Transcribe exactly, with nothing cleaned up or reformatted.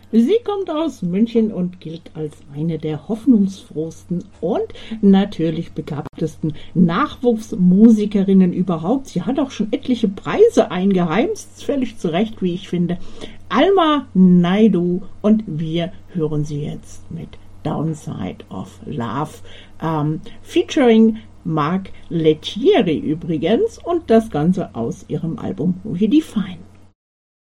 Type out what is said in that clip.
Sie kommt aus München und gilt als eine der hoffnungsfrohsten und natürlich begabtesten Nachwuchsmusikerinnen überhaupt. Sie hat auch schon etliche Preise eingeheimst, völlig zu Recht, wie ich finde. Alma Naidoo, und wir hören sie jetzt mit Downside of Love, ähm, featuring Mark Lettieri übrigens, und das Ganze aus ihrem Album We Define.